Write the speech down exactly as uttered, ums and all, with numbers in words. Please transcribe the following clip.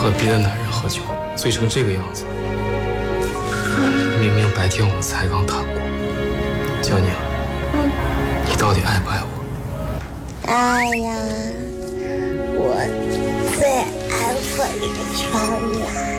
和别的男人喝酒，醉成这个样子。明明白天我们才刚谈过，江宁，你到底爱不爱我？ 爱呀，我最爱我的江宁。